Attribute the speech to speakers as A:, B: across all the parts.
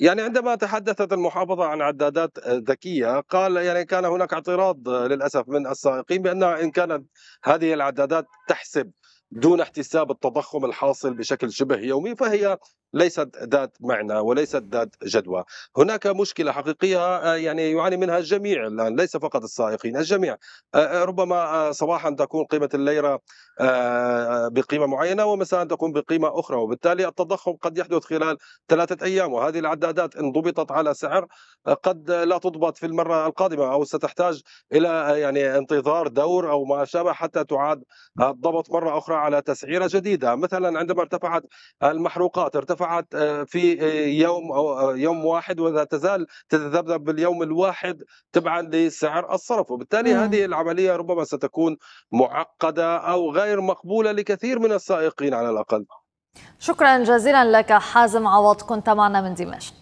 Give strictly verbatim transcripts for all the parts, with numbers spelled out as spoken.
A: يعني عندما تحدثت المحافظة عن عدادات ذكية، قال يعني كان هناك اعتراض للأسف من السائقين بأن إن كانت هذه العدادات تحسب دون احتساب التضخم الحاصل بشكل شبه يومي، فهي ليست ذات معنى وليست ذات جدوى. هناك مشكلة حقيقية آه، يعني يعاني منها الجميع الآن، ليس فقط السائقين، الجميع. آه، آه، ربما آه، صباحا تكون قيمة الليرة آه، بقيمة معينة ومساء تكون بقيمة أخرى، وبالتالي التضخم قد يحدث خلال ثلاثة أيام، وهذه العدادات إن ضبطت على سعر قد لا تضبط في المرة القادمة، أو ستحتاج إلى يعني انتظار دور أو ما شابه حتى تعاد الضبط مرة أخرى على تسعيرة جديدة. مثلا عندما ارتفعت المحروقات ارتفعت آه، في آه، يوم أو آه، يوم واحد، ولا تزال تتذبذب باليوم الواحد تبعا لسعر الصرف، وبالتالي
B: إمم.
A: هذه العملية ربما ستكون معقدة أو غير مقبولة لكثير من السائقين على الأقل.
B: شكرا جزيلا لك حازم عوض، كنت معنا من دمشق.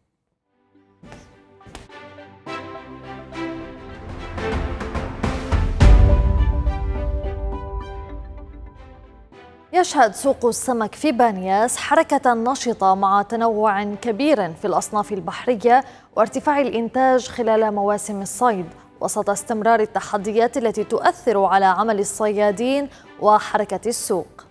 B: يشهد سوق السمك في بانياس حركة نشطة مع تنوع كبير في الأصناف البحرية وارتفاع الإنتاج خلال مواسم الصيد، وسط استمرار التحديات التي تؤثر على عمل الصيادين وحركة السوق.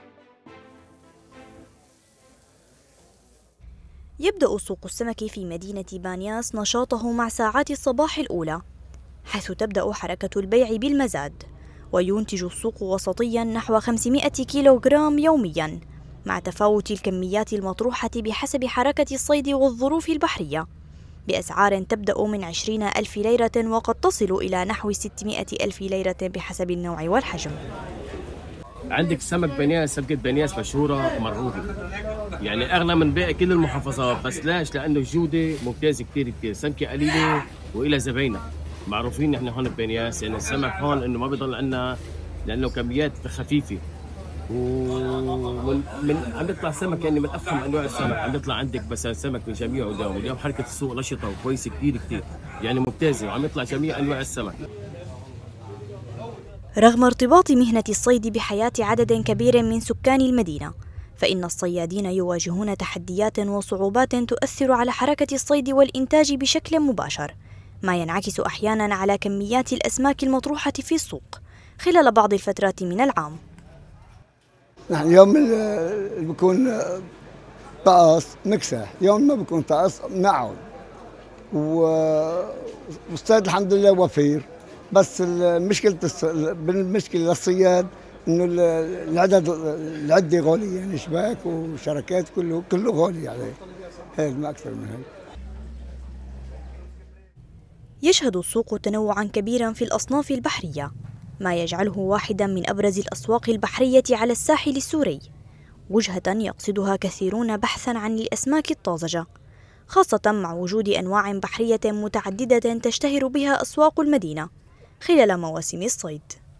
C: يبدأ سوق السمك في مدينة بانياس نشاطه مع ساعات الصباح الأولى، حيث تبدأ حركة البيع بالمزاد، وينتج السوق وسطيا نحو خمسمائة كيلوغرام يوميا، مع تفاوت الكميات المطروحة بحسب حركة الصيد والظروف البحرية، بأسعار تبدأ من عشرين ألف ليرة وقد تصل إلى نحو ستمائة ألف ليرة بحسب النوع والحجم.
D: عندك سمك بنياس، سمكة بنياس مشهورة مرغوبة، يعني أغلى من باقي كل المحافظات. بس ليش؟ لأنه الجودة ممتازة كتير كتير، سمكة قليلة وإلى زباينة معروفين نحن هون ببنياس. يعني السمك هون إنه ما بيضل عندنا لأنه كميات خفيفة، ومن من عم يطلع سمك يعني من أفخم أنواع السمك. عم يطلع عندك بس سمك من جميع اليوم. اليوم حركة السوق نشطة وكويسة كتير كتير، يعني ممتازة، وعم يطلع جميع أنواع السمك.
C: رغم ارتباط مهنة الصيد بحياة عدد كبير من سكان المدينة، فإن الصيادين يواجهون تحديات وصعوبات تؤثر على حركة الصيد والإنتاج بشكل مباشر، ما ينعكس أحيانا على كميات الأسماك المطروحة في السوق خلال بعض الفترات من العام.
E: نحن يوم اللي بيكون طقس نكسح، يوم ما بيكون طقس نقعد، والصيد الحمد لله وفير. بس المشكلة بالمشكلة للصياد انه العدد العدة غالية، يعني شباك وشركات كله كله غالي عليه، هيك ما أكثر من هيك.
C: يشهد السوق تنوعا كبيرا في الأصناف البحرية، ما يجعله واحدا من أبرز الأسواق البحرية على الساحل السوري، وجهة يقصدها كثيرون بحثا عن الأسماك الطازجة، خاصة مع وجود أنواع بحرية متعددة تشتهر بها أسواق المدينة خلال مواسم الصيد.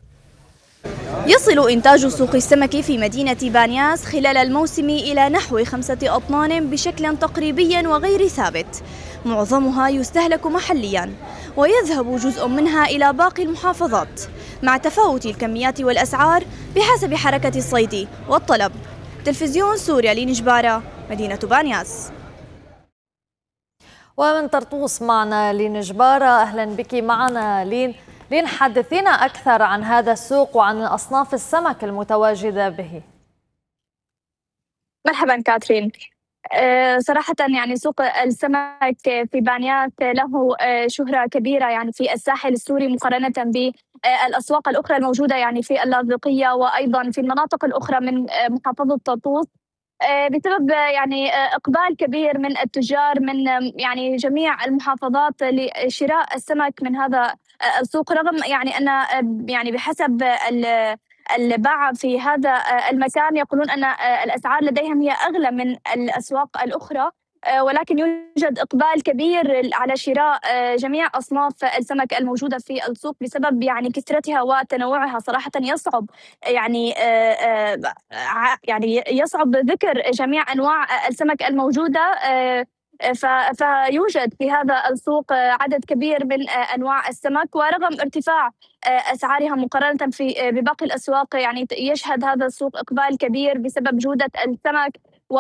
C: يصل إنتاج سوق السمك في مدينة بانياس خلال الموسم إلى نحو خمسة أطنان بشكل تقريبي وغير ثابت، معظمها يستهلك محليا، ويذهب جزء منها إلى باقي المحافظات، مع تفاوت الكميات والأسعار بحسب حركة الصيد والطلب. تلفزيون سوريا، لين جبارة، مدينة بانياس.
B: ومن طرطوس معنا لين جبارة، أهلا بك معنا لين. لين حدثينا أكثر عن هذا السوق وعن أصناف السمك المتواجدة به.
F: مرحبا كاترين. أه صراحة يعني سوق السمك في بانياس له أه شهرة كبيرة يعني في الساحل السوري مقارنة بالأسواق الأخرى الموجودة يعني في اللاذقية وأيضا في المناطق الأخرى من أه محافظة طرطوس، أه بسبب يعني أه إقبال كبير من التجار من أه يعني جميع المحافظات لشراء السمك من هذا أه السوق، رغم يعني أن أه يعني بحسب الباعة في هذا المكان يقولون أن الأسعار لديهم هي أغلى من الأسواق الأخرى، ولكن يوجد إقبال كبير على شراء جميع أصناف السمك الموجودة في السوق بسبب يعني كثرتها وتنوعها. صراحة يصعب يعني يعني يصعب ذكر جميع أنواع السمك الموجودة، فيوجد في هذا السوق عدد كبير من أنواع السمك، ورغم ارتفاع أسعارها مقارنة في بباقي الأسواق يعني يشهد هذا السوق إقبال كبير بسبب جودة السمك